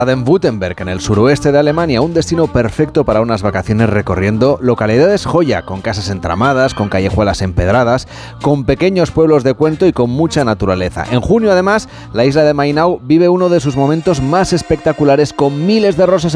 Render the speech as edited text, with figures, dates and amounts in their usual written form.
Baden-Württemberg, en el suroeste de Alemania, un destino perfecto para unas vacaciones recorriendo localidades joya, con casas entramadas, con callejuelas empedradas, con pequeños pueblos de cuento y con mucha naturaleza. En junio, además, la isla de Mainau vive uno de sus momentos más espectaculares, con miles de rosas